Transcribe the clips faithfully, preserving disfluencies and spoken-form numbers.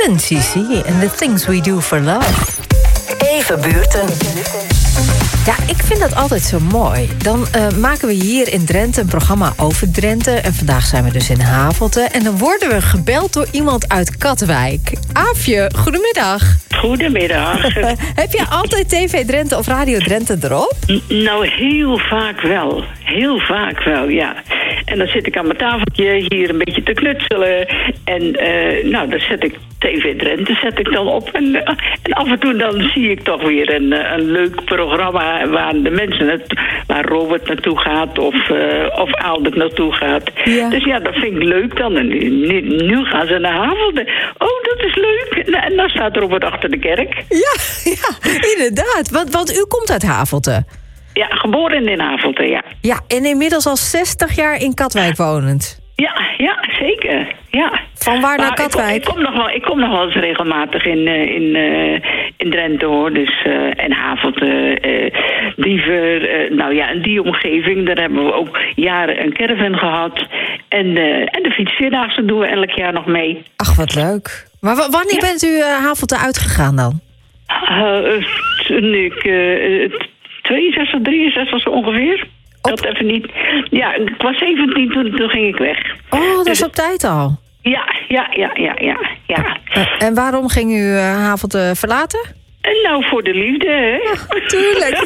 En Sissy en The Things We Do For Love. Even buurten. Ja, ik vind dat altijd zo mooi. Dan uh, maken we hier in Drenthe een programma over Drenthe. En vandaag zijn we dus in Havelte. En dan worden we gebeld door iemand uit Katwijk. Aafje, goedemiddag. Goedemiddag. Heb je altijd T V Drenthe of Radio Drenthe erop? N- nou, heel vaak wel. Heel vaak wel, ja. En dan zit ik aan mijn tafeltje hier een beetje te knutselen. En uh, nou, dan zet ik T V Drenthe zet ik dan op. En, uh, en af en toe dan zie ik toch weer een, uh, een leuk programma waar de mensen, het, waar Robert naartoe gaat of, uh, of Albert naartoe gaat. Ja. Dus ja, dat vind ik leuk dan. En nu, nu gaan ze naar Havelte. Oh, dat is leuk. En dan staat Robert achter de kerk. Ja, ja, inderdaad. Want, want u komt uit Havelte. Ja, geboren in Havelte, ja. Ja, en inmiddels al zestig jaar in Katwijk wonend. Ja, ja, zeker. Ja. Van waar naar Katwijk? Ik kom, ik, kom nog wel, ik kom nog wel eens regelmatig in, uh, in, uh, in Drenthe, hoor. Dus, uh, en Havelte, uh, Diever, uh, nou ja, en die omgeving. Daar hebben we ook jaren een caravan gehad. En, uh, en de fietsvierdaagse doen we elk jaar nog mee. Ach, wat leuk. Maar w- wanneer ja. bent u uh, Havelte uitgegaan dan? Uh, toen ik uh, tweeënzestig, drieënzestig zo ongeveer. Op. Dat even niet. Ja, ik was zeventien, toen, toen ging ik weg. Oh, dat dus, is op tijd al. Ja, ja, ja, ja, ja. ja. Uh, en waarom ging u uh, Havelte verlaten? En nou, voor de liefde, hè? Ja, tuurlijk.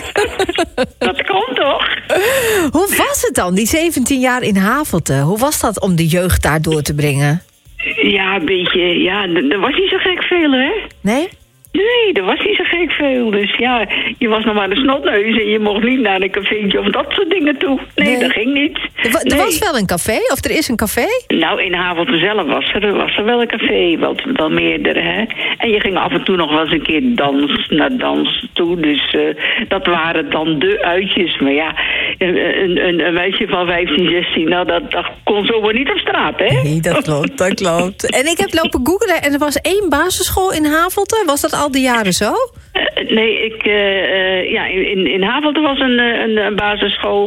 Dat kan toch? Hoe was het dan, die zeventien jaar in Havelte? Hoe was dat om de jeugd daar door te bringen? Ja, een beetje, ja, er was niet zo gek veel, hè? Nee? Nee, er was niet zo gek veel. Dus ja, je was nog maar een snotneus en je mocht niet naar een cafeetje of dat soort dingen toe. Nee, nee. Dat ging niet. Er, wa- er nee. was wel een café, of er is een café? Nou, in Havelte zelf was er, was er wel een café, wel, wel meerdere, hè. En je ging af en toe nog wel eens een keer dans, naar dans toe. Dus uh, dat waren dan de uitjes. Maar ja, een, een, een meisje van vijftien, zestien, nou, dat, dat kon zomaar niet op straat, hè? Nee, dat klopt, dat klopt. En ik heb lopen googlen en er was één basisschool in Havelte. Was dat al die jaren zo? Uh, nee, ik, uh, uh, ja, in, in Havelte was een, een, een basisschool.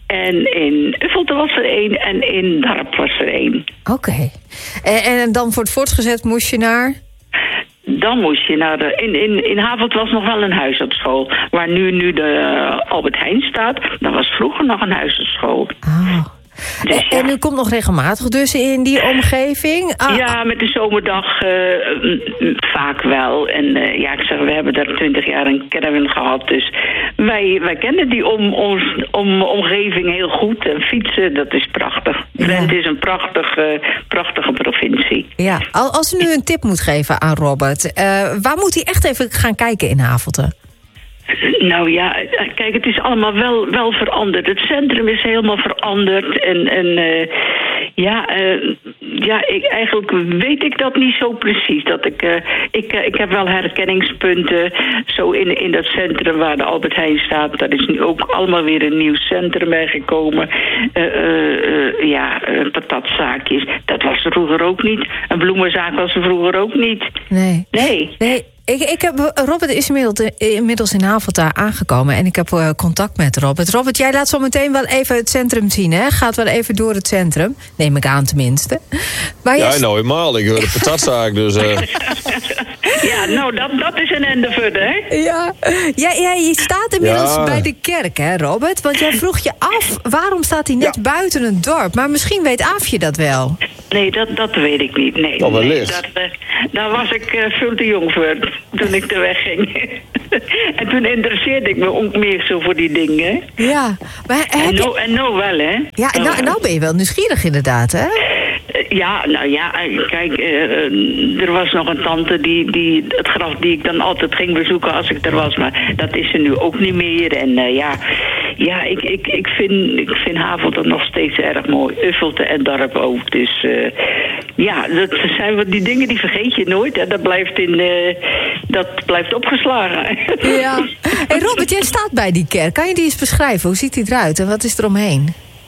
En in Uffelte was er één. En in Darp was er één. Oké. Okay. En, en dan voor het voortgezet moest je naar? Dan moest je naar de... In, in, in Havelte was nog wel een huisartsschool. Waar nu, nu de uh, Albert Heijn staat. Dat was vroeger nog een huisartsschool. Oh. Dus, ja. En u komt nog regelmatig dus in die omgeving? Ah, ja, met de zomerdag uh, vaak wel. En uh, ja, ik zeg, we hebben daar twintig jaar een caravan gehad. Dus wij, wij kennen die om, ons, om, omgeving heel goed. En fietsen, dat is prachtig. Drenthe ja. is een prachtige, prachtige provincie. Ja, als u nu een tip moet geven aan Robert, uh, waar moet hij echt even gaan kijken in Havelte? Nou ja, kijk, het is allemaal wel, wel veranderd. Het centrum is helemaal veranderd. En, en uh, ja, uh, ja ik, eigenlijk weet ik dat niet zo precies. Dat ik, uh, ik, uh, ik heb wel herkenningspunten. Zo in, in dat centrum waar de Albert Heijn staat. Daar is nu ook allemaal weer een nieuw centrum bij gekomen. Uh, uh, uh, ja, uh, patatzaakjes. Dat was er vroeger ook niet. Een bloemenzaak was er vroeger ook niet. Nee. Nee. Nee. Ik, ik heb, Robert is inmiddels, inmiddels in Havelte aangekomen en ik heb uh, contact met Robert. Robert, jij laat zo meteen wel even het centrum zien, hè? Gaat wel even door het centrum. Neem ik aan tenminste. Maar ja, jij... nou eenmaal. Ik wil de patatzaak, dus... Uh... Ja, nou, dat, dat is een ende verder, hè? Ja, jij, jij staat inmiddels ja. bij de kerk, hè, Robert? Want jij vroeg je af, waarom staat hij net ja. buiten het dorp? Maar misschien weet Aafje dat wel. Nee, dat, dat weet ik niet. Nee, oh, nee dat, uh, daar was ik uh, veel te jong voor toen ik er wegging. En toen interesseerde ik me ook meer zo voor die dingen. Ja. Maar en, nou, je... en nou wel, hè? Ja, en nou, nou ben je wel nieuwsgierig inderdaad, hè? Uh, ja, nou ja, kijk, uh, er was nog een tante die, die het graf die ik dan altijd ging bezoeken als ik er was. Maar dat is er nu ook niet meer. En uh, ja, ja ik, ik, ik, vind, ik vind Havelte nog steeds erg mooi. Uffelte en Darp ook. Dus uh, ja, dat zijn wat die dingen die vergeet je nooit. Hè. Dat blijft in, uh, dat blijft opgeslagen. Ja. Hey Robert, jij staat bij die kerk. Kan je die eens beschrijven? Hoe ziet die eruit en wat is er omheen?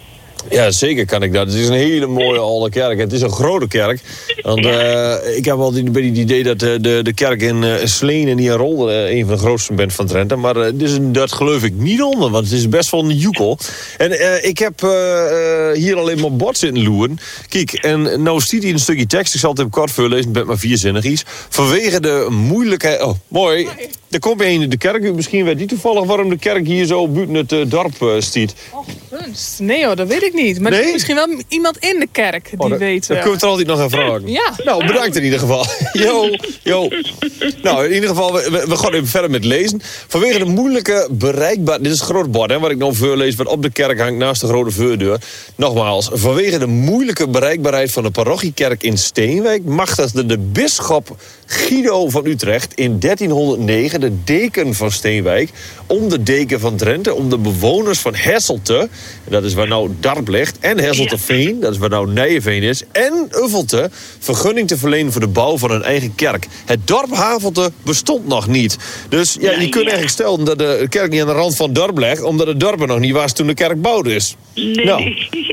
Ja, zeker kan ik dat. Het is een hele mooie oude kerk. Het is een grote kerk. Want uh, ik heb wel een beetje het idee dat de, de, de kerk in uh, Sleen en hier Rolde uh, een van de grootste bent van Drenthe. Maar uh, dus, dat geloof ik niet onder, want het is best wel een joekel. En uh, ik heb uh, uh, hier alleen maar bord zitten loeren. Kijk, en nou stiet hier een stukje tekst. Ik zal het even kort voorlezen, met maar vierzinnig iets. Vanwege de moeilijkheid... Oh, mooi. Er komt een in de kerk. Misschien weet die toevallig waarom de kerk hier zo buiten het uh, dorp uh, stiet. Oh, gunst. Nee hoor, dat weet ik niet. Maar nee? misschien wel iemand in de kerk die oh, dat, weet... Dan uh... kunnen we het er altijd nog aan vragen. Ja. Nou, bedankt in ieder geval. Jo, jo. Nou, in ieder geval, we, we, we gaan even verder met lezen. Vanwege de moeilijke bereikbaarheid... Dit is een groot bord, hè, wat ik nou voorlees, wat op de kerk hangt naast de grote voordeur. Nogmaals, vanwege de moeilijke bereikbaarheid van de parochiekerk in Steenwijk... machtigde de bisschop Guido van Utrecht in dertienhonderdnegen... de deken van Steenwijk, om de deken van Drenthe... om de bewoners van Hesselte, dat is waar nou Darp ligt... en Hesselteveen, dat is waar nou Nijenveen is... en Uffelte, vergunning te verlenen voor de bouw van een eigen kerk. Het dorp Havelte bestond nog niet. Dus ja, je kunt eigenlijk stellen dat de kerk niet aan de rand van het dorp ligt... omdat het dorp er nog niet was toen de kerk bouwd is. Nee. Nou,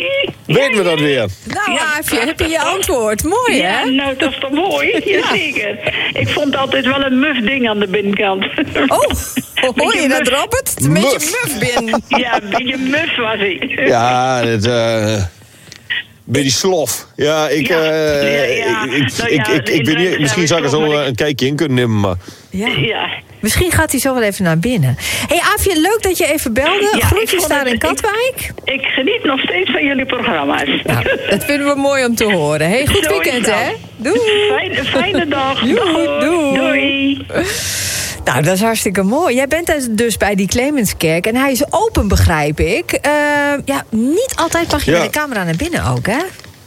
weten we dat weer. Nou, Aafje, heb je je antwoord? Mooi, hè? Ja, nou, dat is toch mooi? Jazeker. Ik vond altijd wel een muf ding aan de binnenkant. Oh, hoor je dat, Robert? Een beetje muf bin. Ja, een beetje muf was ik. Ja, dat... Uh... Beetje slof. Ja, ik, ja, uh, ja, ja. ik, ik, nou, ik, ja, ik, ik weet niet, misschien zou ik er zo uh, een kijkje in kunnen nemen, maar... Ja. Ja. Misschien gaat hij zo wel even naar binnen. Hé, hey, Aafje, leuk dat je even belde. Ja, Groetjes daar in het, Katwijk. Ik, ik geniet nog steeds van jullie programma's. Nou, dat vinden we mooi om te horen. Hey, goed Zo weekend, hè? Doei. Fijne, fijne dag. Doei. Doei. Doei. Doei. Nou, dat is hartstikke mooi. Jij bent dus bij die Clemenskerk en hij is open, begrijp ik. Uh, ja, niet altijd mag je ja. met de camera naar binnen ook, hè?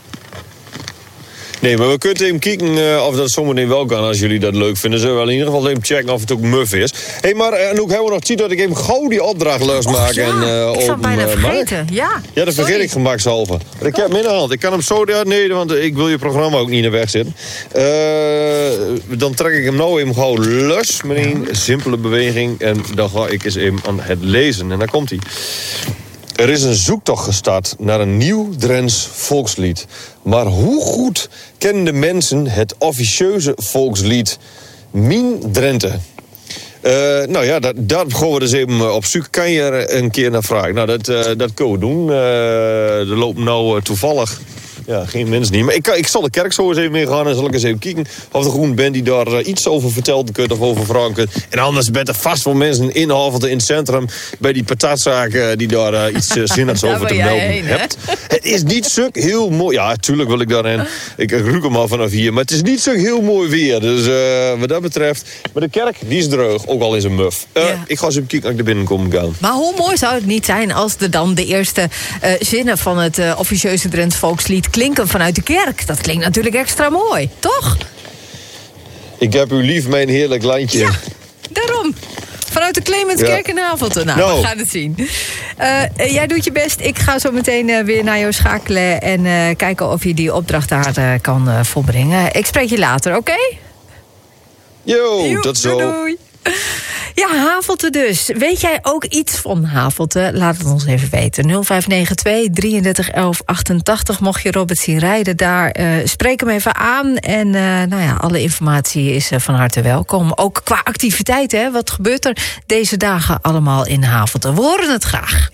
Nee, maar we kunnen even kijken uh, of dat zometeen wel kan, als jullie dat leuk vinden. Zullen we wel in ieder geval even checken of het ook muf is. Hé, hey, maar uh, en ook hebben we nog zien dat ik even gauw die opdracht losmaak. Ja, en uh, ik zou het bijna uh, vergeten. Ja, ja, dat vergeet Sorry. ik gemakshalve. Maar ik heb hem in de hand. Ik kan hem zo daar nee, want ik wil je programma ook niet naar weg zitten. Uh, dan trek ik hem nou even gauw los met een simpele beweging. En dan ga ik eens even aan het lezen. En daar komt hij. Er is een zoektocht gestart naar een nieuw Drents volkslied. Maar hoe goed kennen de mensen het officieuze volkslied Mien Drenthe? Uh, nou ja, dat, dat gaan we dus even op zoek. Kan je er een keer naar vragen? Nou, dat, uh, dat kunnen we doen. Uh, er lopen nou uh, toevallig... Ja, geen mens niet. Maar ik, ik zal de kerk zo eens even mee gaan en zal ik eens even kijken of er gewoon bent die daar uh, iets over vertelt kunt of over vragen kunt. En anders bent er vast wel mensen in Havelte in het centrum bij die patatzaak uh, die daar uh, iets uh, zinnigs over te melden heen, hebt. Het is niet zo heel mooi. Ja, tuurlijk wil ik daarheen. Ik, ik ruik hem al vanaf hier. Maar het is niet zo heel mooi weer. Dus uh, wat dat betreft. Maar de kerk, die is droog. Ook al is een muf. Uh, ja. Ik ga eens even kijken als ik er binnenkom gaan. Maar hoe mooi zou het niet zijn als er dan de eerste uh, zinnen van het uh, officieuze Drents volkslied klinken vanuit de kerk. Dat klinkt natuurlijk extra mooi, toch? Ik heb u lief, mijn heerlijk landje. Ja, daarom. Vanuit de Clemenskerk ja. in Havelte. Nou, no. we gaan het zien. Uh, uh, jij doet je best. Ik ga zo meteen uh, weer naar jou schakelen en uh, kijken of je die opdracht daar uh, kan uh, volbrengen. Ik spreek je later, oké? Okay? Jo, tot zo. Doei, doei. Ja, Havelte dus. Weet jij ook iets van Havelte? Laat het ons even weten. nul vijf negen twee, drieëndertig elf achtentachtig. Mocht je Robert zien rijden daar, uh, spreek hem even aan. En uh, nou ja, alle informatie is uh, van harte welkom. Ook qua activiteiten, hè? Wat gebeurt er deze dagen allemaal in Havelte? We horen het graag.